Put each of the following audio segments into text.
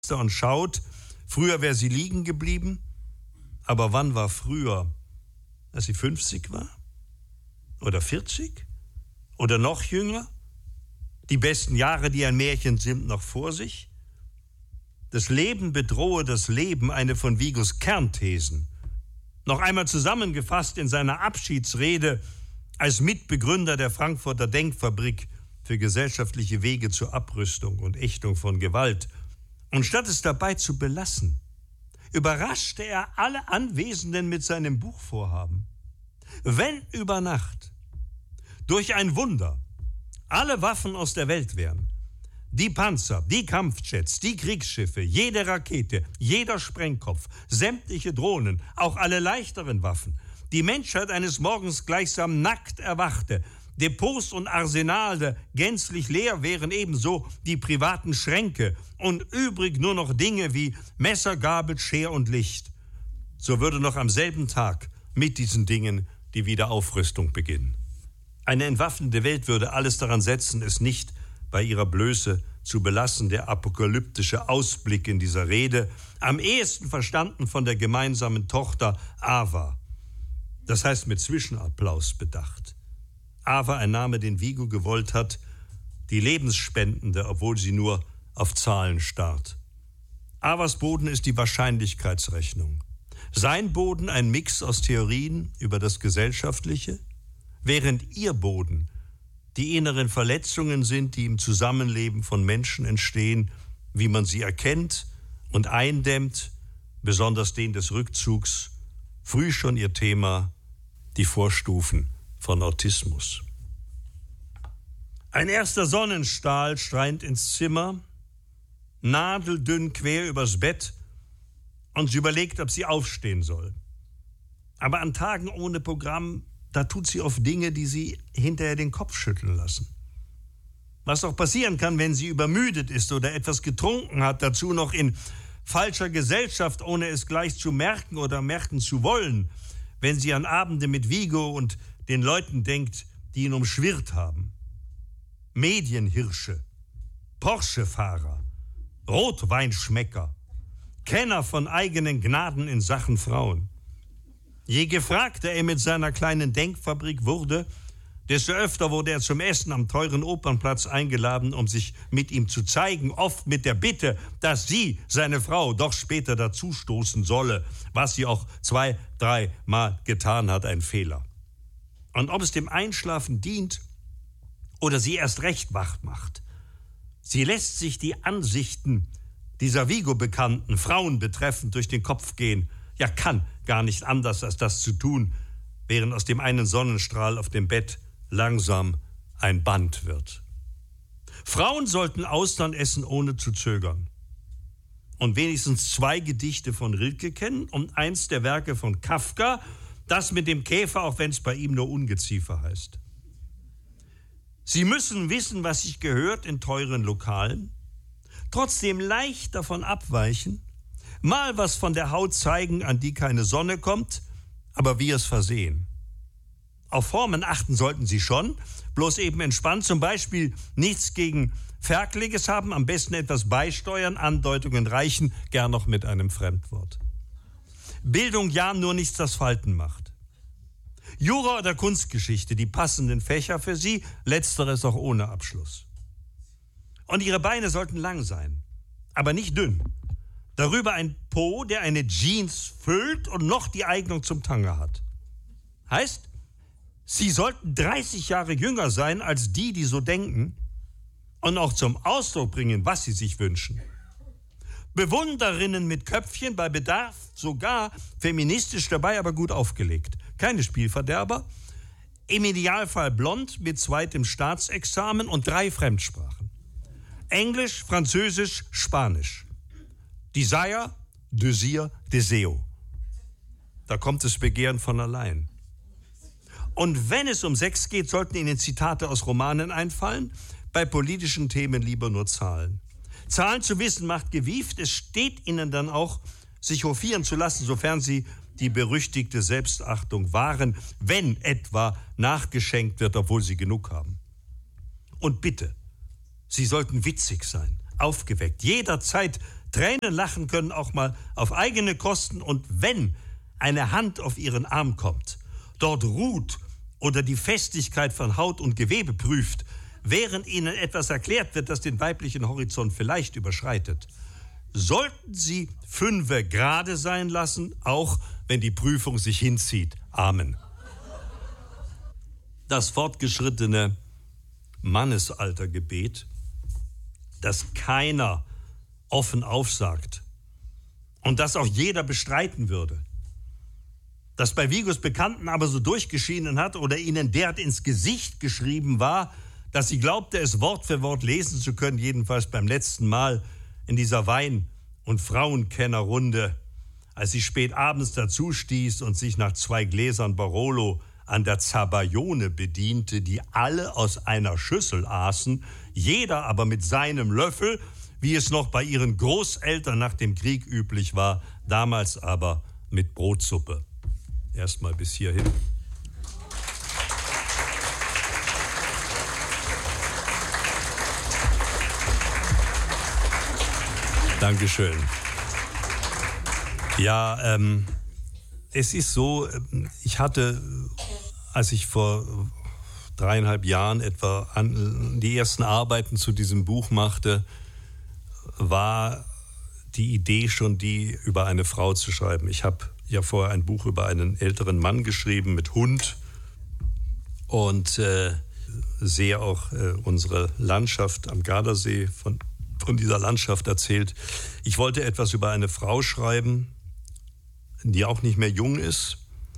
und schaut, früher wäre sie liegen geblieben, aber wann war früher? Als sie 50 war? Oder 40? Oder noch jünger? Die besten Jahre, die ein Märchen sind, noch vor sich? Das Leben bedrohe das Leben, eine von Vigos Kernthesen. Noch einmal zusammengefasst in seiner Abschiedsrede als Mitbegründer der Frankfurter Denkfabrik für gesellschaftliche Wege zur Abrüstung und Ächtung von Gewalt. Und statt es dabei zu belassen, überraschte er alle Anwesenden mit seinem Buchvorhaben. Wenn über Nacht durch ein Wunder alle Waffen aus der Welt wären, die Panzer, die Kampfjets, die Kriegsschiffe, jede Rakete, jeder Sprengkopf, sämtliche Drohnen, auch alle leichteren Waffen, die Menschheit eines Morgens gleichsam nackt erwachte, Depots und Arsenale gänzlich leer wären, ebenso die privaten Schränke und übrig nur noch Dinge wie Messer, Gabel, Scher und Licht, so würde noch am selben Tag mit diesen Dingen die Wiederaufrüstung beginnen. Eine entwaffnete Welt würde alles daran setzen, es nicht bei ihrer Blöße zu belassen. Der apokalyptische Ausblick in dieser Rede, am ehesten verstanden von der gemeinsamen Tochter Ava. Das heißt mit Zwischenapplaus bedacht. Ava, ein Name, den Vigo gewollt hat, die Lebensspendende, obwohl sie nur auf Zahlen starrt. Avas Boden ist die Wahrscheinlichkeitsrechnung. Sein Boden ein Mix aus Theorien über das Gesellschaftliche, während ihr Boden die inneren Verletzungen sind, die im Zusammenleben von Menschen entstehen, wie man sie erkennt und eindämmt, besonders den des Rückzugs, früh schon ihr Thema, die Vorstufen von Autismus. Ein erster Sonnenstrahl strahlt ins Zimmer, nadeldünn quer übers Bett, und sie überlegt, ob sie aufstehen soll. Aber an Tagen ohne Programm, da tut sie oft Dinge, die sie hinterher den Kopf schütteln lassen. Was auch passieren kann, wenn sie übermüdet ist oder etwas getrunken hat, dazu noch in falscher Gesellschaft, ohne es gleich zu merken oder merken zu wollen, wenn sie an Abende mit Vigo und den Leuten denkt, die ihn umschwirrt haben. Medienhirsche, Porsche-Fahrer, Rotweinschmecker, Kenner von eigenen Gnaden in Sachen Frauen. Je gefragter er mit seiner kleinen Denkfabrik wurde, desto öfter wurde er zum Essen am teuren Opernplatz eingeladen, um sich mit ihm zu zeigen, oft mit der Bitte, dass sie, seine Frau, doch später dazustoßen solle, was sie auch 2-3 Mal getan hat, ein Fehler. Und ob es dem Einschlafen dient oder sie erst recht wach macht, sie lässt sich die Ansichten dieser Vigo-Bekannten, Frauen betreffend, durch den Kopf gehen, ja, kann gar nicht anders, als das zu tun, während aus dem einen Sonnenstrahl auf dem Bett langsam ein Band wird. Frauen sollten Austern essen, ohne zu zögern. Und wenigstens 2 Gedichte von Rilke kennen und eins der Werke von Kafka, das mit dem Käfer, auch wenn es bei ihm nur Ungeziefer heißt. Sie müssen wissen, was sich gehört in teuren Lokalen, trotzdem leicht davon abweichen, mal was von der Haut zeigen, an die keine Sonne kommt, aber wir es versehen. Auf Formen achten sollten Sie schon, bloß eben entspannt, zum Beispiel nichts gegen Ferkliges haben, am besten etwas beisteuern, Andeutungen reichen, gern noch mit einem Fremdwort. Bildung ja, nur nichts, das Falten macht. Jura oder Kunstgeschichte, die passenden Fächer für Sie, letzteres auch ohne Abschluss. Und Ihre Beine sollten lang sein, aber nicht dünn. Darüber ein Po, der eine Jeans füllt und noch die Eignung zum Tanga hat. Heißt, Sie sollten 30 Jahre jünger sein als die, die so denken und auch zum Ausdruck bringen, was sie sich wünschen. Bewunderinnen mit Köpfchen, bei Bedarf sogar feministisch dabei, aber gut aufgelegt. Keine Spielverderber. Im Idealfall blond mit 2. Staatsexamen und 3 Fremdsprachen. Englisch, Französisch, Spanisch. Desire, Désir, Deseo. Da kommt das Begehren von allein. Und wenn es um Sex geht, sollten Ihnen Zitate aus Romanen einfallen, bei politischen Themen lieber nur Zahlen. Zahlen zu wissen macht gewieft, es steht Ihnen dann auch, sich hofieren zu lassen, sofern Sie die berüchtigte Selbstachtung wahren, wenn etwa nachgeschenkt wird, obwohl Sie genug haben. Und bitte, Sie sollten witzig sein, aufgeweckt, jederzeit Tränen lachen können auch mal auf eigene Kosten. Und wenn eine Hand auf ihren Arm kommt, dort ruht oder die Festigkeit von Haut und Gewebe prüft, während ihnen etwas erklärt wird, das den weiblichen Horizont vielleicht überschreitet, sollten sie 5 gerade sein lassen, auch wenn die Prüfung sich hinzieht. Amen. Das fortgeschrittene Mannesaltergebet, das keiner offen aufsagt und das auch jeder bestreiten würde, das bei Vigos Bekannten aber so durchgeschienen hat oder ihnen derart ins Gesicht geschrieben war, dass sie glaubte, es Wort für Wort lesen zu können, jedenfalls beim letzten Mal in dieser Wein- und Frauenkennerrunde, als sie spät abends dazu stieß und sich nach 2 Gläsern Barolo an der Zabayone bediente, die alle aus einer Schüssel aßen, jeder aber mit seinem Löffel, wie es noch bei ihren Großeltern nach dem Krieg üblich war, damals aber mit Brotsuppe. Erstmal bis hierhin. Dankeschön. Ja, es ist so, ich hatte, als ich vor 3,5 Jahren etwa die ersten Arbeiten zu diesem Buch machte, war die Idee schon die, über eine Frau zu schreiben. Ich habe ja vorher ein Buch über einen älteren Mann geschrieben mit Hund und sehe auch unsere Landschaft am Gardasee, von dieser Landschaft erzählt. Ich wollte etwas über eine Frau schreiben, die auch nicht mehr jung ist,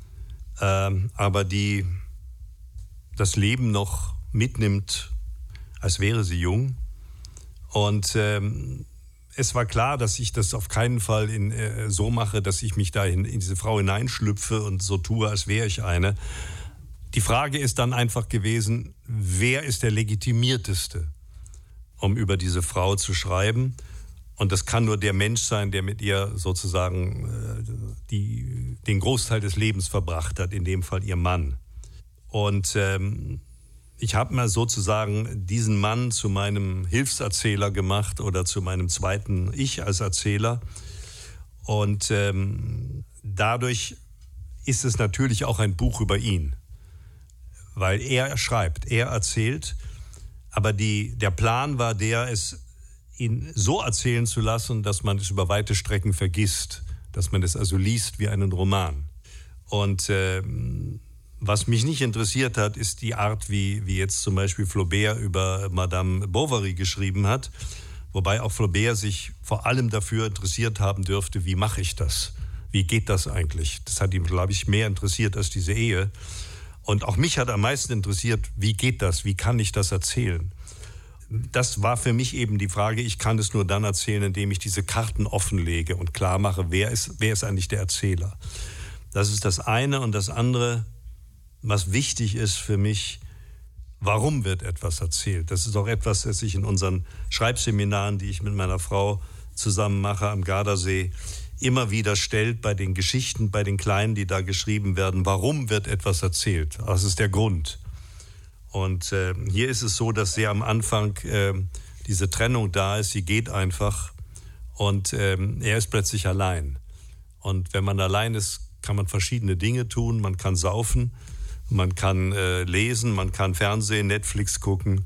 aber die das Leben noch mitnimmt, als wäre sie jung. Und es war klar, dass ich das auf keinen Fall so mache, dass ich mich da in diese Frau hineinschlüpfe und so tue, als wäre ich eine. Die Frage ist dann einfach gewesen, wer ist der Legitimierteste, um über diese Frau zu schreiben? Und das kann nur der Mensch sein, der mit ihr sozusagen den Großteil des Lebens verbracht hat, in dem Fall ihr Mann. Und ich habe mal sozusagen diesen Mann zu meinem Hilfserzähler gemacht oder zu meinem zweiten Ich als Erzähler. Und dadurch ist es natürlich auch ein Buch über ihn, weil er schreibt, er erzählt. Aber der Plan war es ihn so erzählen zu lassen, dass man es über weite Strecken vergisst, dass man es also liest wie einen Roman. Und was mich nicht interessiert hat, ist die Art, wie jetzt zum Beispiel Flaubert über Madame Bovary geschrieben hat, wobei auch Flaubert sich vor allem dafür interessiert haben dürfte, wie mache ich das? Wie geht das eigentlich? Das hat ihn, glaube ich, mehr interessiert als diese Ehe. Und auch mich hat am meisten interessiert, wie geht das? Wie kann ich das erzählen? Das war für mich eben die Frage, ich kann es nur dann erzählen, indem ich diese Karten offenlege und klar mache, wer ist eigentlich der Erzähler. Das ist das eine. Und das andere, was wichtig ist für mich, warum wird etwas erzählt? Das ist auch etwas, das ich in unseren Schreibseminaren, die ich mit meiner Frau zusammen mache am Gardasee, immer wieder stellt bei den Geschichten, bei den Kleinen, die da geschrieben werden. Warum wird etwas erzählt? Das ist der Grund. Und hier ist es so, dass sehr am Anfang diese Trennung da ist. Sie geht einfach und er ist plötzlich allein. Und wenn man allein ist, kann man verschiedene Dinge tun. Man kann saufen, man kann lesen, man kann Fernsehen, Netflix gucken.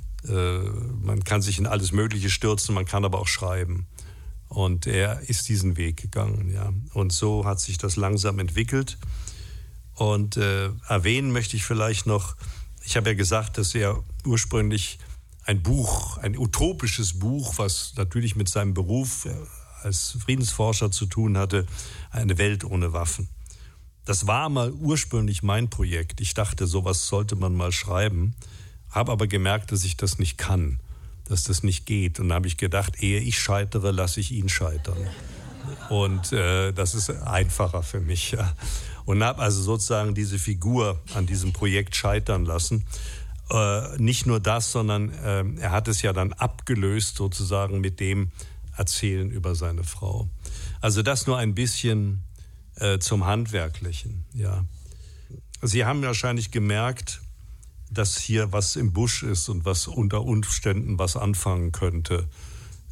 Man kann sich in alles Mögliche stürzen, man kann aber auch schreiben. Und er ist diesen Weg gegangen, ja. Und so hat sich das langsam entwickelt. Und erwähnen möchte ich vielleicht noch, ich habe ja gesagt, dass er ursprünglich ein utopisches Buch, was natürlich mit seinem Beruf als Friedensforscher zu tun hatte, eine Welt ohne Waffen. Das war mal ursprünglich mein Projekt. Ich dachte, sowas sollte man mal schreiben, habe aber gemerkt, dass ich das nicht kann, dass das nicht geht. Und dann habe ich gedacht, ehe ich scheitere, lasse ich ihn scheitern. Und das ist einfacher für mich. Ja. Und habe also sozusagen diese Figur an diesem Projekt scheitern lassen. Nicht nur das, sondern er hat es ja dann abgelöst sozusagen mit dem Erzählen über seine Frau. Also das nur ein bisschen zum Handwerklichen. Ja. Sie haben wahrscheinlich gemerkt, dass hier was im Busch ist und was unter Umständen was anfangen könnte.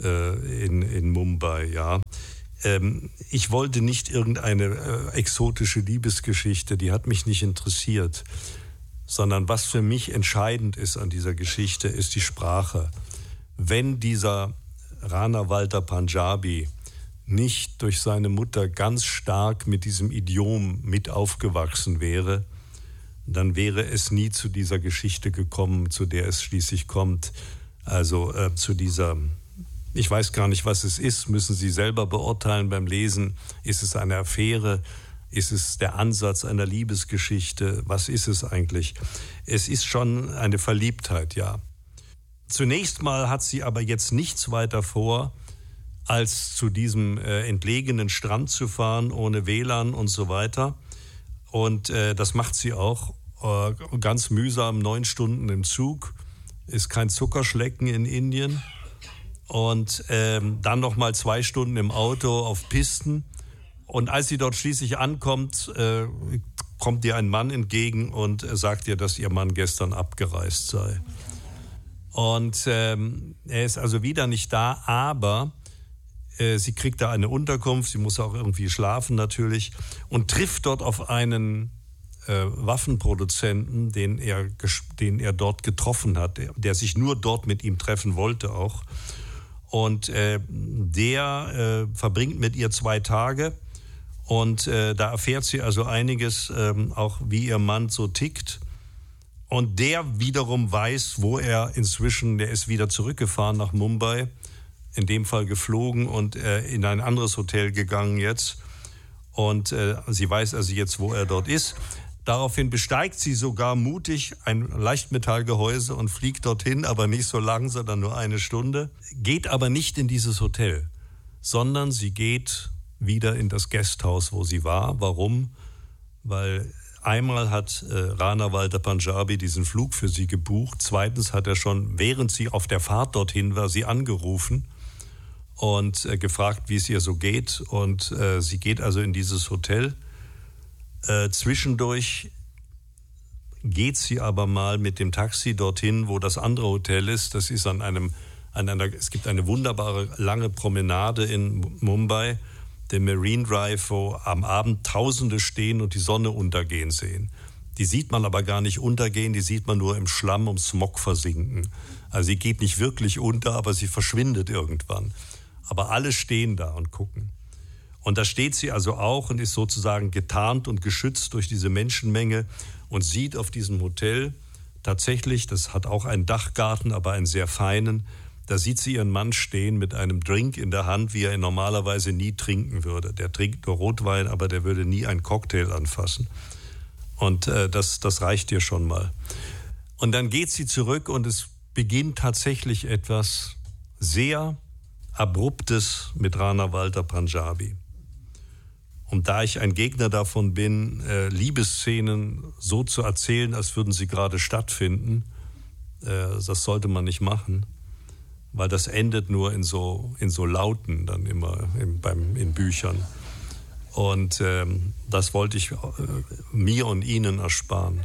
in Mumbai, ja. Ich wollte nicht irgendeine exotische Liebesgeschichte, die hat mich nicht interessiert, sondern was für mich entscheidend ist an dieser Geschichte, ist die Sprache. Wenn dieser Rana Walter Panjabi nicht durch seine Mutter ganz stark mit diesem Idiom mit aufgewachsen wäre, dann wäre es nie zu dieser Geschichte gekommen, zu der es schließlich kommt. Also zu dieser, ich weiß gar nicht, was es ist, müssen Sie selber beurteilen beim Lesen. Ist es eine Affäre? Ist es der Ansatz einer Liebesgeschichte? Was ist es eigentlich? Es ist schon eine Verliebtheit, ja. Zunächst mal hat sie aber jetzt nichts weiter vor, als zu diesem entlegenen Strand zu fahren, ohne WLAN und so weiter. Und das macht sie auch ganz mühsam, 9 Stunden im Zug. Ist kein Zuckerschlecken in Indien. Und dann noch mal 2 Stunden im Auto auf Pisten. Und als sie dort schließlich ankommt, kommt ihr ein Mann entgegen und sagt ihr, dass ihr Mann gestern abgereist sei. Und er ist also wieder nicht da, aber sie kriegt da eine Unterkunft, sie muss auch irgendwie schlafen natürlich und trifft dort auf einen Waffenproduzenten, den er dort getroffen hat, der sich nur dort mit ihm treffen wollte auch. Und der verbringt mit ihr 2 Tage und da erfährt sie also einiges, auch wie ihr Mann so tickt. Und der wiederum weiß, wo er inzwischen, der ist wieder zurückgefahren nach Mumbai, in dem Fall geflogen und in ein anderes Hotel gegangen jetzt. Und sie weiß also jetzt, wo er dort ist. Daraufhin besteigt sie sogar mutig ein Leichtmetallgehäuse und fliegt dorthin, aber nicht so lang, sondern nur 1 Stunde. Geht aber nicht in dieses Hotel, sondern sie geht wieder in das Gasthaus, wo sie war. Warum? Weil einmal hat Rana Walter Panjabi diesen Flug für sie gebucht. Zweitens hat er schon, während sie auf der Fahrt dorthin war, sie angerufen und gefragt, wie es ihr so geht. Und sie geht also in dieses Hotel. Zwischendurch geht sie aber mal mit dem Taxi dorthin, wo das andere Hotel ist. Das ist es gibt eine wunderbare lange Promenade in Mumbai, den Marine Drive, wo am Abend Tausende stehen und die Sonne untergehen sehen. Die sieht man aber gar nicht untergehen, die sieht man nur im Schlamm und Smog versinken. Also sie geht nicht wirklich unter, aber sie verschwindet irgendwann. Aber alle stehen da und gucken. Und da steht sie also auch und ist sozusagen getarnt und geschützt durch diese Menschenmenge und sieht auf diesem Hotel tatsächlich, das hat auch einen Dachgarten, aber einen sehr feinen, da sieht sie ihren Mann stehen mit einem Drink in der Hand, wie er ihn normalerweise nie trinken würde. Der trinkt nur Rotwein, aber der würde nie einen Cocktail anfassen. Und das reicht ihr schon mal. Und dann geht sie zurück und es beginnt tatsächlich etwas sehr Abruptes mit Rana Walter Panjabi. Und da ich ein Gegner davon bin, Liebesszenen so zu erzählen, als würden sie gerade stattfinden, das sollte man nicht machen, weil das endet nur in so Lauten dann immer in Büchern. Und das wollte ich mir und Ihnen ersparen.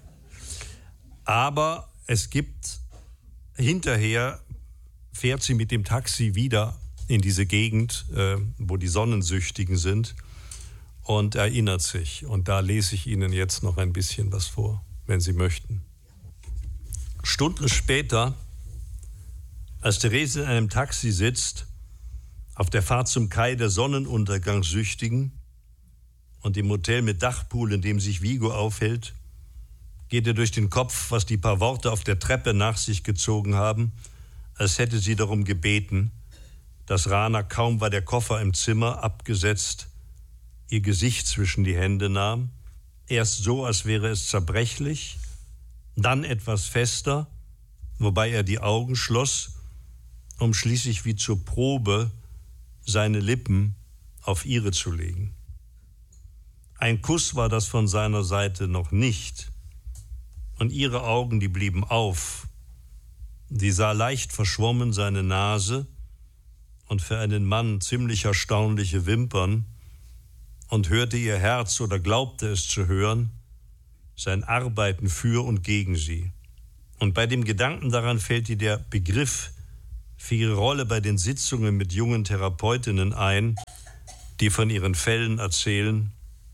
Aber es gibt, hinterher fährt sie mit dem Taxi wieder in diese Gegend, wo die Sonnensüchtigen sind und erinnert sich. Und da lese ich Ihnen jetzt noch ein bisschen was vor, wenn Sie möchten. Stunden später, als Therese in einem Taxi sitzt, auf der Fahrt zum Kai der Sonnenuntergangssüchtigen und im Hotel mit Dachpool, in dem sich Vigo aufhält, geht ihr durch den Kopf, was die paar Worte auf der Treppe nach sich gezogen haben, als hätte sie darum gebeten, dass Rana, kaum war der Koffer im Zimmer abgesetzt, ihr Gesicht zwischen die Hände nahm, erst so, als wäre es zerbrechlich, dann etwas fester, wobei er die Augen schloss, um schließlich wie zur Probe seine Lippen auf ihre zu legen. Ein Kuss war das von seiner Seite noch nicht, und ihre Augen, die blieben auf. Sie sah leicht verschwommen seine Nase und für einen Mann ziemlich erstaunliche Wimpern und hörte ihr Herz oder glaubte es zu hören, sein Arbeiten für und gegen sie. Und bei dem Gedanken daran fällt ihr der Begriff für ihre Rolle bei den Sitzungen mit jungen Therapeutinnen ein, die von ihren Fällen erzählen,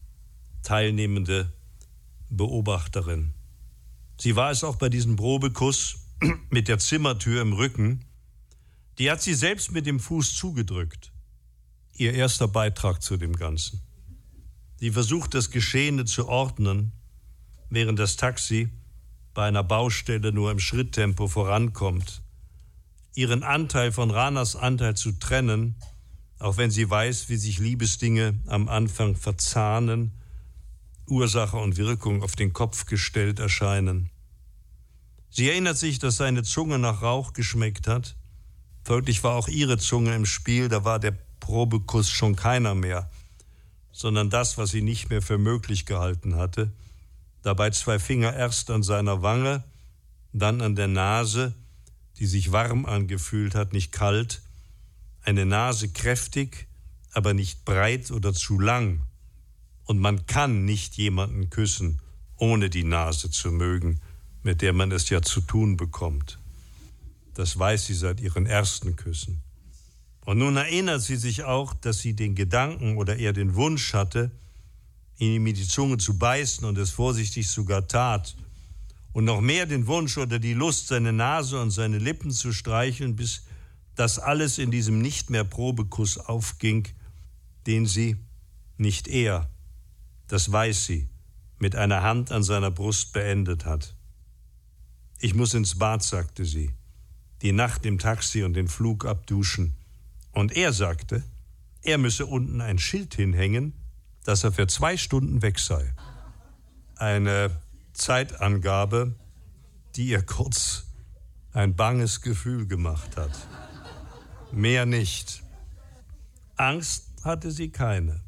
teilnehmende Beobachterin. Sie war es auch bei diesem Probekuss mit der Zimmertür im Rücken. Die hat sie selbst mit dem Fuß zugedrückt. Ihr erster Beitrag zu dem Ganzen. Sie versucht, das Geschehene zu ordnen, während das Taxi bei einer Baustelle nur im Schritttempo vorankommt. Ihren Anteil von Ranas Anteil zu trennen, auch wenn sie weiß, wie sich Liebesdinge am Anfang verzahnen, Ursache und Wirkung auf den Kopf gestellt erscheinen. Sie erinnert sich, dass seine Zunge nach Rauch geschmeckt hat. Folglich war auch ihre Zunge im Spiel, da war der Probekuss schon keiner mehr, sondern das, was sie nicht mehr für möglich gehalten hatte. Dabei 2 Finger erst an seiner Wange, dann an der Nase, die sich warm angefühlt hat, nicht kalt. Eine Nase kräftig, aber nicht breit oder zu lang. Und man kann nicht jemanden küssen, ohne die Nase zu mögen, mit der man es ja zu tun bekommt. Das weiß sie seit ihren ersten Küssen. Und nun erinnert sie sich auch, dass sie den Gedanken oder eher den Wunsch hatte, ihm in die Zunge zu beißen und es vorsichtig sogar tat. Und noch mehr den Wunsch oder die Lust, seine Nase und seine Lippen zu streicheln, bis das alles in diesem nicht mehr Probekuss aufging, den sie, nicht er, das weiß sie, mit einer Hand an seiner Brust beendet hat. Ich muss ins Bad, sagte sie, die Nacht im Taxi und den Flug abduschen. Und er sagte, er müsse unten ein Schild hinhängen, dass er für 2 Stunden weg sei. Eine Zeitangabe, die ihr kurz ein banges Gefühl gemacht hat. Mehr nicht. Angst hatte sie keine.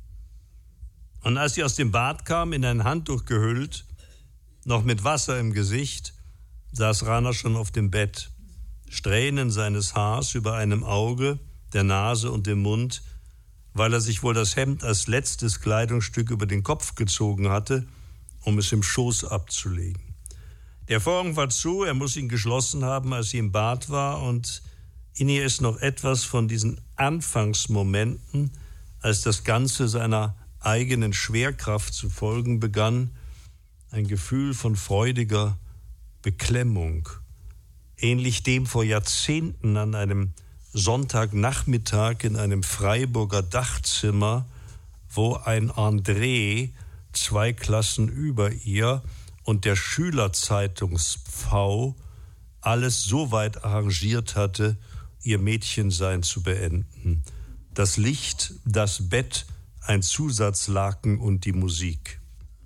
Und als sie aus dem Bad kam, in ein Handtuch gehüllt, noch mit Wasser im Gesicht, saß Rana schon auf dem Bett. Strähnen seines Haars über einem Auge, der Nase und dem Mund, weil er sich wohl das Hemd als letztes Kleidungsstück über den Kopf gezogen hatte, um es im Schoß abzulegen. Der Vorhang war zu, er muss ihn geschlossen haben, als sie im Bad war, und in ihr ist noch etwas von diesen Anfangsmomenten, als das Ganze seiner eigenen Schwerkraft zu folgen begann, ein Gefühl von freudiger Beklemmung, ähnlich dem vor Jahrzehnten an einem Sonntagnachmittag in einem Freiburger Dachzimmer, wo ein André 2 Klassen über ihr und der Schülerzeitungs-Pfau alles so weit arrangiert hatte, ihr Mädchensein zu beenden. Das Licht, das Bett, ein Zusatzlaken und die Musik.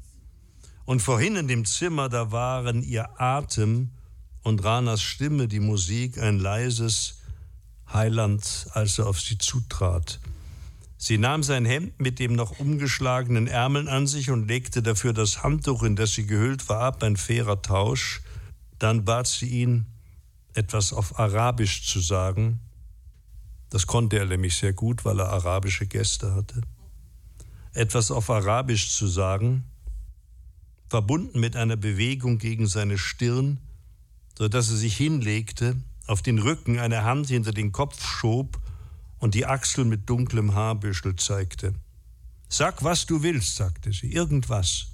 Und vorhin in dem Zimmer, da waren ihr Atem und Ranas Stimme, die Musik, ein leises Heiland, als er auf sie zutrat. Sie nahm sein Hemd mit dem noch umgeschlagenen Ärmeln an sich und legte dafür das Handtuch, in das sie gehüllt war, ab, ein fairer Tausch. Dann bat sie ihn, etwas auf Arabisch zu sagen. Das konnte er nämlich sehr gut, weil er arabische Gäste hatte. Etwas auf Arabisch zu sagen, verbunden mit einer Bewegung gegen seine Stirn, sodass er sich hinlegte, auf den Rücken eine Hand hinter den Kopf schob und die Achsel mit dunklem Haarbüschel zeigte. »Sag, was du willst«, sagte sie, »irgendwas.«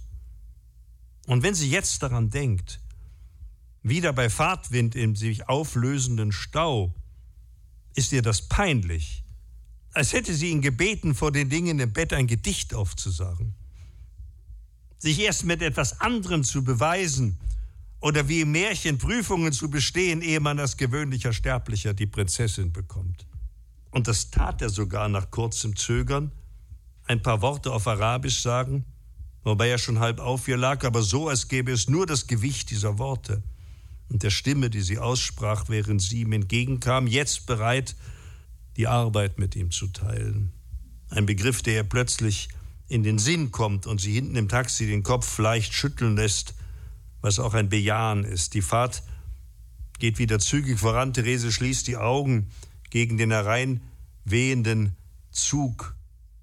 Und wenn sie jetzt daran denkt, wieder bei Fahrtwind im sich auflösenden Stau, ist ihr das peinlich, als hätte sie ihn gebeten, vor den Dingen im Bett ein Gedicht aufzusagen. Sich erst mit etwas anderem zu beweisen oder wie im Märchen Prüfungen zu bestehen, ehe man als gewöhnlicher Sterblicher die Prinzessin bekommt. Und das tat er sogar nach kurzem Zögern, ein paar Worte auf Arabisch sagen, wobei er schon halb auf ihr lag, aber so, als gäbe es nur das Gewicht dieser Worte und der Stimme, die sie aussprach, während sie ihm entgegenkam, jetzt bereit, die Arbeit mit ihm zu teilen. Ein Begriff, der ihr plötzlich in den Sinn kommt und sie hinten im Taxi den Kopf leicht schütteln lässt, was auch ein Bejahen ist. Die Fahrt geht wieder zügig voran. Therese schließt die Augen gegen den hereinwehenden Zug.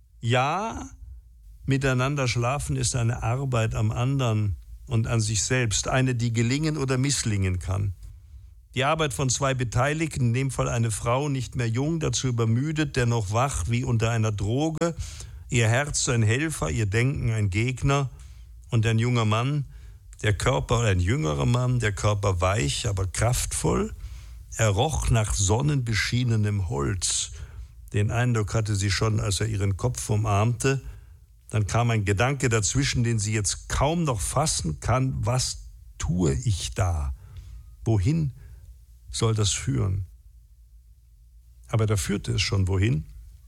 Ja, miteinander schlafen ist eine Arbeit am anderen und an sich selbst, eine, die gelingen oder misslingen kann. Die Arbeit von zwei Beteiligten, in dem Fall eine Frau, nicht mehr jung, dazu übermüdet, dennoch wach wie unter einer Droge, ihr Herz ein Helfer, ihr Denken ein Gegner, und ein junger Mann, der Körper, ein jüngerer Mann, der Körper weich, aber kraftvoll. Er roch nach sonnenbeschienenem Holz. Den Eindruck hatte sie schon, als er ihren Kopf umarmte. Dann kam ein Gedanke dazwischen, den sie jetzt kaum noch fassen kann. Was tue ich da? Wohin soll das führen? Aber da führte es schon wohin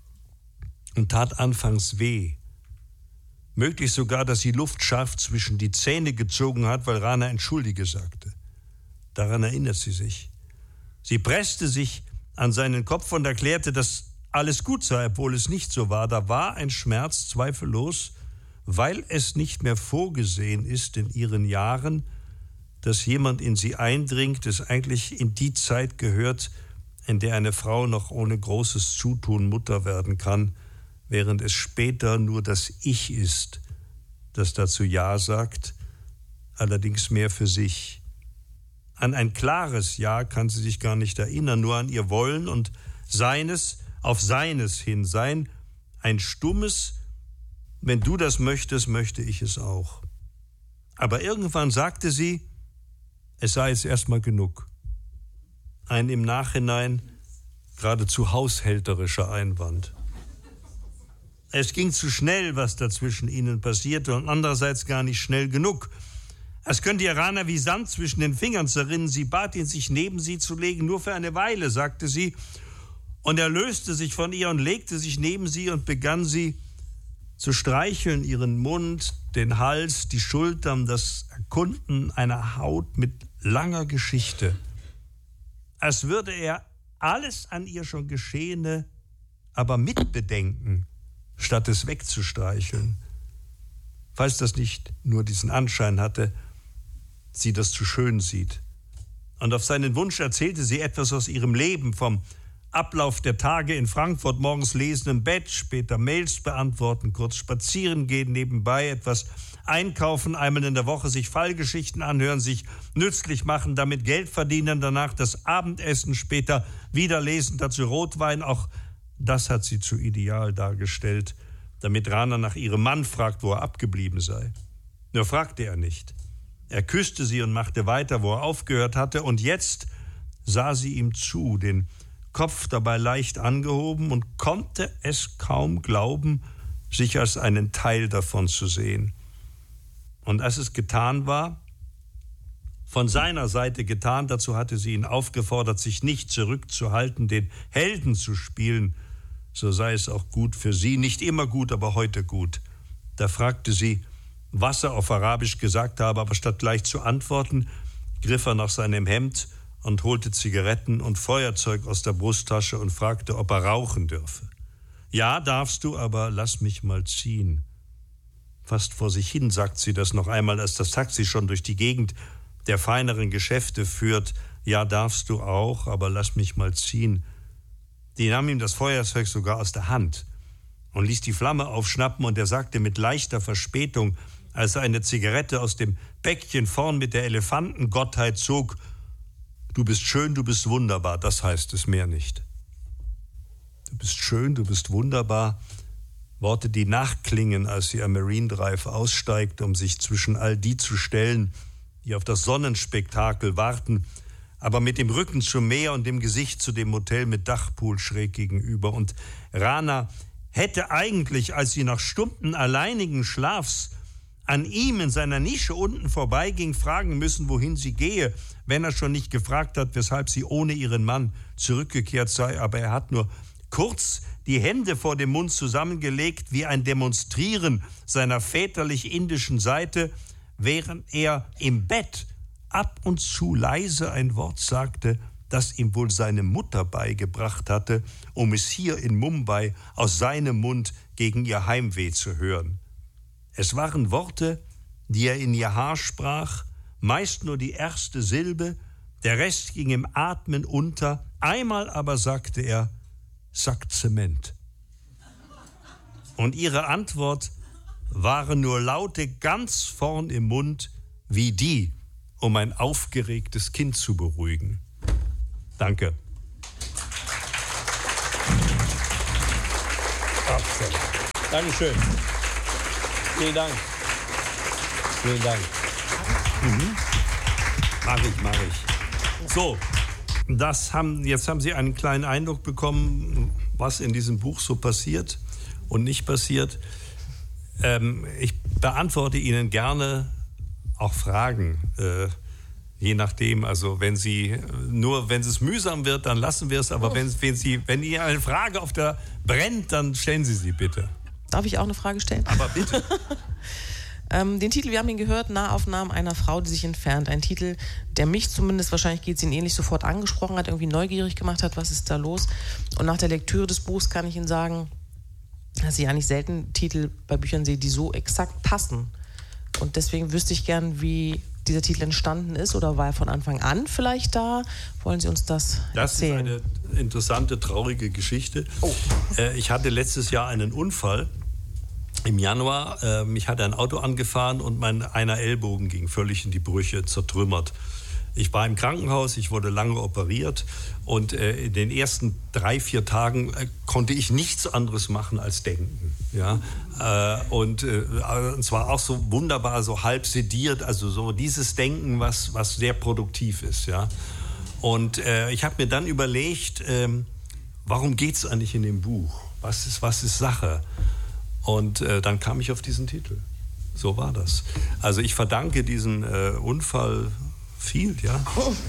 und tat anfangs weh. Möglich sogar, dass sie Luft scharf zwischen die Zähne gezogen hat, weil Rana entschuldige sagte. Daran erinnert sie sich. Sie presste sich an seinen Kopf und erklärte, dass alles gut sei, obwohl es nicht so war. Da war ein Schmerz, zweifellos, weil es nicht mehr vorgesehen ist in ihren Jahren, dass jemand in sie eindringt, es eigentlich in die Zeit gehört, in der eine Frau noch ohne großes Zutun Mutter werden kann, während es später nur das Ich ist, das dazu Ja sagt, allerdings mehr für sich. An ein klares Ja kann sie sich gar nicht erinnern, nur an ihr Wollen und seines auf seines hin sein, ein stummes, wenn du das möchtest, möchte ich es auch. Aber irgendwann sagte sie, es sei jetzt erstmal genug. Ein im Nachhinein geradezu haushälterischer Einwand. Es ging zu schnell, was da zwischen ihnen passierte, und andererseits gar nicht schnell genug. Es könnte ihr Rana wie Sand zwischen den Fingern zerrinnen. Sie bat ihn, sich neben sie zu legen, nur für eine Weile, sagte sie. Und er löste sich von ihr und legte sich neben sie und begann sie zu streicheln, ihren Mund, den Hals, die Schultern, das Erkunden einer Haut mit langer Geschichte. Als würde er alles an ihr schon Geschehene aber mitbedenken, statt es wegzustreicheln. Falls das nicht nur diesen Anschein hatte, sie das zu schön sieht. Und auf seinen Wunsch erzählte sie etwas aus ihrem Leben, vom Ablauf der Tage in Frankfurt, morgens lesen im Bett, später Mails beantworten, kurz spazieren gehen, nebenbei etwas einkaufen, einmal in der Woche sich Fallgeschichten anhören, sich nützlich machen, damit Geld verdienen, danach das Abendessen, später wieder lesen, dazu Rotwein. Auch das hat sie zu ideal dargestellt, damit Rana nach ihrem Mann fragt, wo er abgeblieben sei. Nur fragte er nicht. Er küsste sie und machte weiter, wo er aufgehört hatte, und jetzt sah sie ihm zu, den Kopf dabei leicht angehoben, und konnte es kaum glauben, sich als einen Teil davon zu sehen. Und als es getan war, von seiner Seite getan, dazu hatte sie ihn aufgefordert, sich nicht zurückzuhalten, den Helden zu spielen, so sei es auch gut für sie, nicht immer gut, aber heute gut. Da fragte sie, was er auf Arabisch gesagt habe, aber statt gleich zu antworten, griff er nach seinem Hemd und holte Zigaretten und Feuerzeug aus der Brusttasche und fragte, ob er rauchen dürfe. Ja, darfst du, aber lass mich mal ziehen. Fast vor sich hin sagt sie das noch einmal, als das Taxi schon durch die Gegend der feineren Geschäfte führt. Ja, darfst du auch, aber lass mich mal ziehen. Die nahm ihm das Feuerzeug sogar aus der Hand und ließ die Flamme aufschnappen, und er sagte mit leichter Verspätung, als er eine Zigarette aus dem Päckchen vorn mit der Elefantengottheit zog: Du bist schön, du bist wunderbar, das heißt es, mehr nicht. Du bist schön, du bist wunderbar, Worte, die nachklingen, als sie am Marine Drive aussteigt, um sich zwischen all die zu stellen, die auf das Sonnenspektakel warten, aber mit dem Rücken zum Meer und dem Gesicht zu dem Hotel mit Dachpool schräg gegenüber. Und Rana hätte eigentlich, als sie nach Stunden alleinigen Schlafs an ihm in seiner Nische unten vorbeiging, fragen müssen, wohin sie gehe, wenn er schon nicht gefragt hat, weshalb sie ohne ihren Mann zurückgekehrt sei. Aber er hat nur kurz die Hände vor dem Mund zusammengelegt, wie ein Demonstrieren seiner väterlich-indischen Seite, während er im Bett ab und zu leise ein Wort sagte, das ihm wohl seine Mutter beigebracht hatte, um es hier in Mumbai aus seinem Mund gegen ihr Heimweh zu hören. Es waren Worte, die er in ihr Haar sprach, meist nur die erste Silbe, der Rest ging im Atmen unter. Einmal aber sagte er, Sack Zement. Und ihre Antwort waren nur Laute ganz vorn im Mund, wie die, um ein aufgeregtes Kind zu beruhigen. Danke. Dankeschön. Vielen Dank. Vielen Dank. Mach ich. So, jetzt haben Sie einen kleinen Eindruck bekommen, was in diesem Buch so passiert und nicht passiert. Ich beantworte Ihnen gerne auch Fragen, je nachdem. Also wenn es mühsam wird, dann lassen wir es. Aber wenn Ihnen eine Frage auf der brennt, dann stellen Sie sie bitte. Darf ich auch eine Frage stellen? Aber bitte. Den Titel, wir haben ihn gehört, Nahaufnahmen einer Frau, die sich entfernt. Ein Titel, der mich zumindest, wahrscheinlich geht es Ihnen ähnlich, sofort angesprochen hat, irgendwie neugierig gemacht hat, was ist da los. Und nach der Lektüre des Buchs kann ich Ihnen sagen, dass ich eigentlich selten Titel bei Büchern sehe, die so exakt passen. Und deswegen wüsste ich gern, wie dieser Titel entstanden ist, oder war er von Anfang an vielleicht da? Wollen Sie uns das erzählen? Das ist eine interessante, traurige Geschichte. Oh. Ich hatte letztes Jahr einen Unfall. Im Januar, mich hat ein Auto angefahren und mein einer Ellbogen ging völlig in die Brüche, zertrümmert. Ich war im Krankenhaus, ich wurde lange operiert und in den ersten 3-4 Tagen konnte ich nichts anderes machen als denken. Ja? Und zwar auch so wunderbar, so halb sediert, also so dieses Denken, was sehr produktiv ist. Ja? Und ich habe mir dann überlegt, warum geht es eigentlich in dem Buch? Was ist Sache? Und dann kam ich auf diesen Titel. So war das. Also ich verdanke diesen Unfall viel, ja.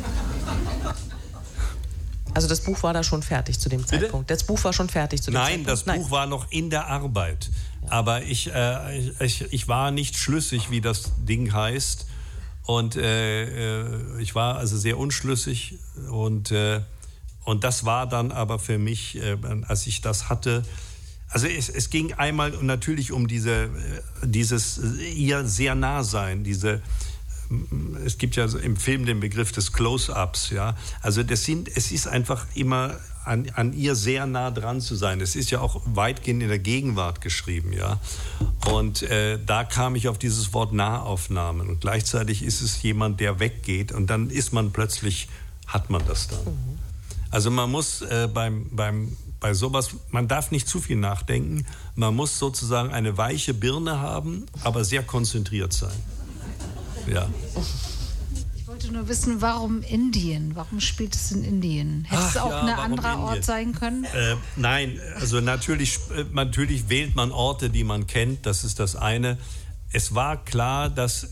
Also das Buch war da schon fertig zu dem Zeitpunkt? Das Buch war schon fertig zu dem Nein, Zeitpunkt? Buch war noch in der Arbeit. Ja. Aber ich war nicht schlüssig, wie das Ding heißt. Und ich war also sehr unschlüssig. Und das war dann aber für mich, als ich das hatte... Also es ging einmal natürlich um dieses ihr sehr nah sein, es gibt ja im Film den Begriff des Close-ups, ja. Also es ist einfach immer an ihr sehr nah dran zu sein. Es ist ja auch weitgehend in der Gegenwart geschrieben, ja. Und da kam ich auf dieses Wort Nahaufnahmen. Und gleichzeitig ist es jemand, der weggeht und dann hat man das dann. Mhm. Also man muss bei sowas, man darf nicht zu viel nachdenken. Man muss sozusagen eine weiche Birne haben, aber sehr konzentriert sein. Ja. Ich wollte nur wissen, warum Indien? Warum spielt es in Indien? Hätte es auch ein anderer Ort sein können? Nein, also natürlich wählt man Orte, die man kennt. Das ist das eine. Es war klar, dass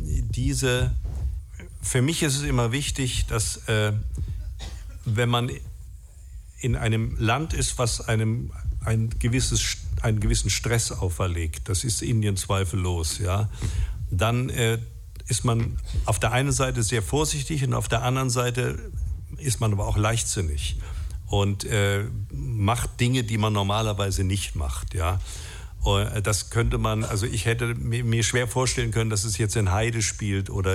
für mich ist es immer wichtig, dass wenn man in einem Land ist, was einem einen gewissen Stress auferlegt, das ist Indien zweifellos, ja, dann ist man auf der einen Seite sehr vorsichtig und auf der anderen Seite ist man aber auch leichtsinnig und macht Dinge, die man normalerweise nicht macht, ja. Das könnte man, also ich hätte mir schwer vorstellen können, dass es jetzt in Heide spielt oder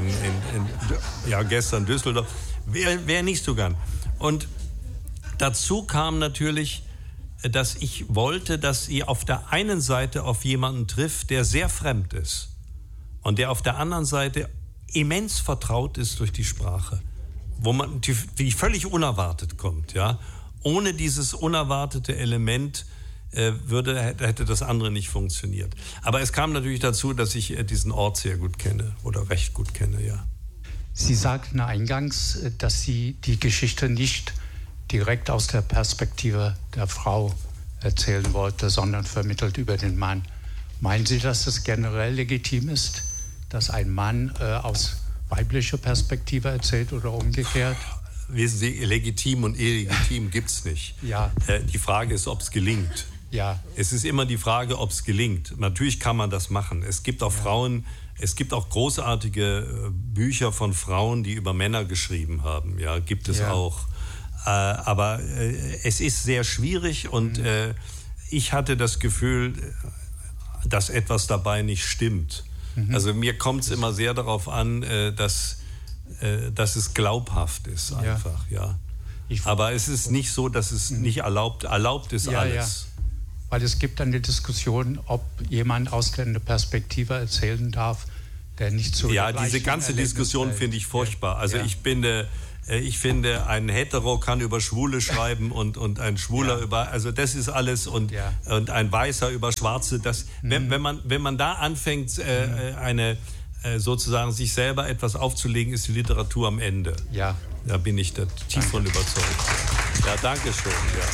gestern Düsseldorf, wäre nicht so gern. Und dazu kam natürlich, dass ich wollte, dass sie auf der einen Seite auf jemanden trifft, der sehr fremd ist und der auf der anderen Seite immens vertraut ist durch die Sprache, die völlig unerwartet kommt. Ja? Ohne dieses unerwartete Element hätte das andere nicht funktioniert. Aber es kam natürlich dazu, dass ich diesen Ort sehr gut kenne oder recht gut kenne, ja. Sie sagten eingangs, dass Sie die Geschichte nicht direkt aus der Perspektive der Frau erzählen wollte, sondern vermittelt über den Mann. Meinen Sie, dass es generell legitim ist, dass ein Mann aus weiblicher Perspektive erzählt oder umgekehrt? Wissen Sie, legitim und illegitim gibt es nicht. Ja. Die Frage ist, ob es gelingt. Ja. Es ist immer die Frage, ob es gelingt. Natürlich kann man das machen. Es gibt auch Frauen, es gibt auch großartige Bücher von Frauen, die über Männer geschrieben haben. Ja, gibt es auch. Aber es ist sehr schwierig und ich hatte das Gefühl, dass etwas dabei nicht stimmt. Mhm. Also mir kommt es immer sehr darauf an, dass es glaubhaft ist einfach, ja. Aber es ist nicht so, dass es nicht erlaubt ist alles. Ja. Weil es gibt eine Diskussion, ob jemand aus der Perspektive erzählen darf, der nicht so... Ja, diese ganze Diskussion finde ich furchtbar. Also ich bin Ich finde, ein Hetero kann über Schwule schreiben und ein Schwuler über, also das ist alles und ein Weißer über Schwarze. Das, wenn man da anfängt, sozusagen sich selber etwas aufzulegen, ist die Literatur am Ende. Ja. Da bin ich da tief von überzeugt. Ja, danke schön. Ja.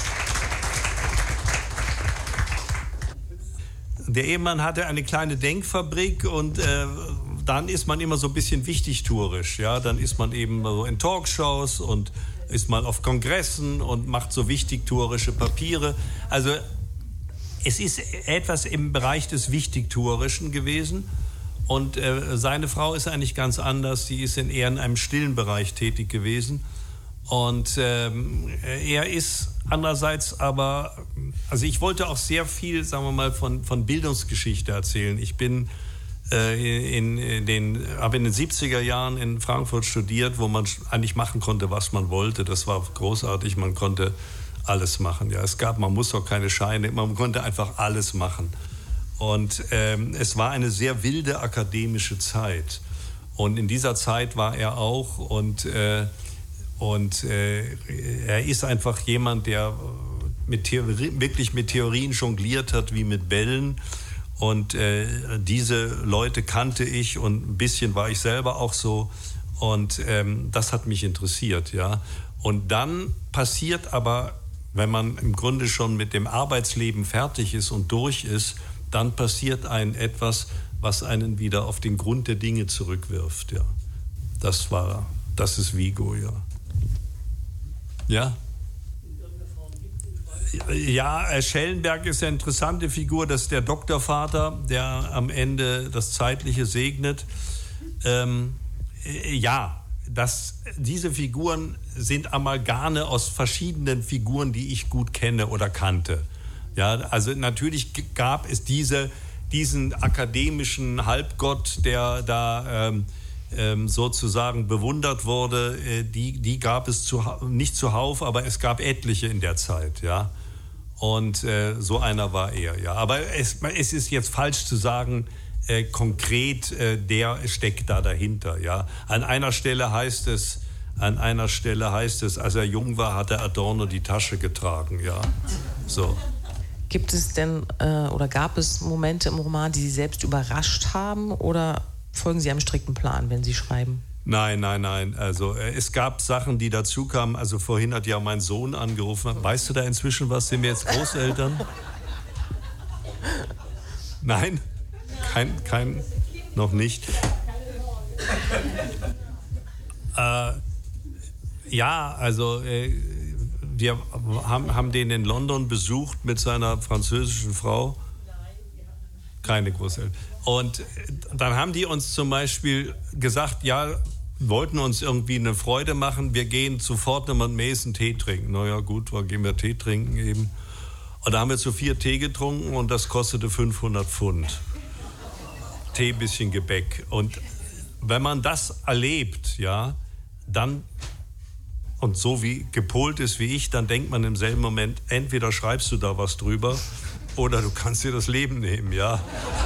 Der Ehemann hatte eine kleine Denkfabrik und dann ist man immer so ein bisschen wichtigtuerisch. Ja? Dann ist man eben so in Talkshows und ist mal auf Kongressen und macht so wichtigtuerische Papiere. Also es ist etwas im Bereich des Wichtigtuerischen gewesen. Und seine Frau ist eigentlich ganz anders. Sie ist eher in einem stillen Bereich tätig gewesen. Und er ist andererseits aber, also ich wollte auch sehr viel, sagen wir mal, von Bildungsgeschichte erzählen. Ich bin habe in den 70er Jahren in Frankfurt studiert, wo man eigentlich machen konnte, was man wollte. Das war großartig, man konnte alles machen. Ja, man muss auch keine Scheine, man konnte einfach alles machen. Und es war eine sehr wilde akademische Zeit. Und in dieser Zeit war er auch und er ist einfach jemand, der wirklich mit Theorien jongliert hat wie mit Bällen. Und diese Leute kannte ich und ein bisschen war ich selber auch so. Und das hat mich interessiert, ja. Und dann passiert aber, wenn man im Grunde schon mit dem Arbeitsleben fertig ist und durch ist, dann passiert etwas, was einen wieder auf den Grund der Dinge zurückwirft, ja. Das ist Vigo, ja. Ja? Ja, Schellenberg ist eine interessante Figur, das ist der Doktorvater, der am Ende das Zeitliche segnet. Diese Figuren sind Amalgame aus verschiedenen Figuren, die ich gut kenne oder kannte. Ja, also natürlich gab es diesen akademischen Halbgott, der da sozusagen bewundert wurde, die gab es nicht zuhauf, aber es gab etliche in der Zeit, ja. Und so einer war er, ja. Aber es ist jetzt falsch zu sagen, konkret, der steckt da dahinter, ja. An einer Stelle heißt es, als er jung war, hat er Adorno die Tasche getragen, ja. So. Gibt es denn oder gab es Momente im Roman, die Sie selbst überrascht haben, oder folgen Sie einem strikten Plan, wenn Sie schreiben? Nein. Also es gab Sachen, die dazu kamen. Also vorhin hat ja mein Sohn angerufen. Weißt du da inzwischen was? Sind wir jetzt Großeltern? Nein? Kein noch nicht. Wir haben den in London besucht mit seiner französischen Frau. Keine Großeltern. Und dann haben die uns zum Beispiel gesagt, ja, wollten uns irgendwie eine Freude machen, wir gehen zu Fortnum und Mason Tee trinken. Naja gut, dann gehen wir Tee trinken eben. Und da haben wir zu 4 Tee getrunken und das kostete 500 Pfund. Tee, bisschen Gebäck. Und wenn man das erlebt, ja, dann, und so wie gepolt ist wie ich, dann denkt man im selben Moment, entweder schreibst du da was drüber oder du kannst dir das Leben nehmen, ja.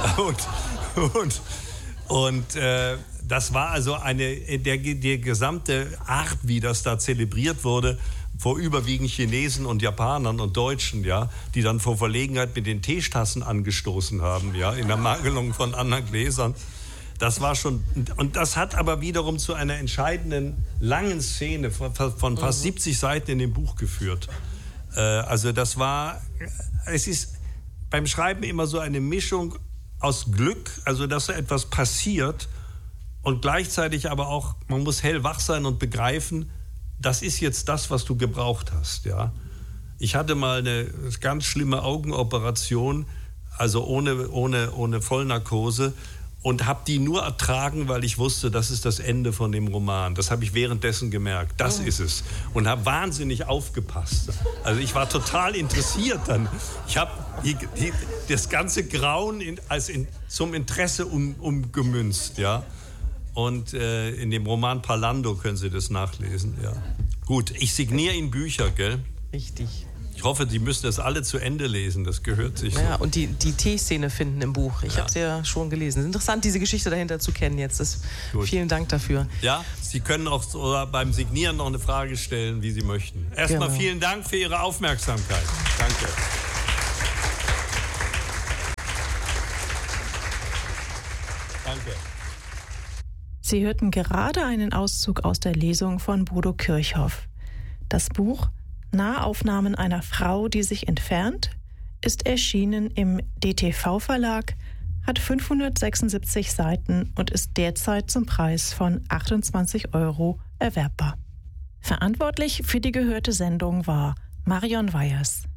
Und das war also die gesamte Art, wie das da zelebriert wurde, vor überwiegend Chinesen und Japanern und Deutschen, ja, die dann vor Verlegenheit mit den Teetassen angestoßen haben, ja, in der Mangelung von anderen Gläsern. Das war schon, und das hat aber wiederum zu einer entscheidenden, langen Szene von fast 70 Seiten in dem Buch geführt. Also es ist beim Schreiben immer so eine Mischung aus Glück, also dass etwas passiert, und gleichzeitig aber auch, man muss hellwach sein und begreifen, das ist jetzt das, was du gebraucht hast, ja. Ich hatte mal eine ganz schlimme Augenoperation, also ohne Vollnarkose, und habe die nur ertragen, weil ich wusste, das ist das Ende von dem Roman. Das habe ich währenddessen gemerkt. Das ist es. Und habe wahnsinnig aufgepasst. Also ich war total interessiert dann. Ich habe das ganze Grauen zum Interesse umgemünzt, ja. Und in dem Roman Parlando können Sie das nachlesen, ja. Gut, ich signiere Ihnen Bücher, gell? Richtig. Ich hoffe, die müssen das alle zu Ende lesen. Das gehört sich. Ja, so. und die Teeszene finden im Buch. Ich habe es ja schon gelesen. Es ist interessant, diese Geschichte dahinter zu kennen jetzt. Vielen Dank dafür. Ja, Sie können auch beim Signieren noch eine Frage stellen, wie Sie möchten. Erstmal vielen Dank für Ihre Aufmerksamkeit. Danke. Danke. Sie hörten gerade einen Auszug aus der Lesung von Bodo Kirchhoff. Das Buch Nahaufnahmen einer Frau, die sich entfernt, ist erschienen im DTV-Verlag, hat 576 Seiten und ist derzeit zum Preis von 28 € erwerbbar. Verantwortlich für die gehörte Sendung war Marion Weyers.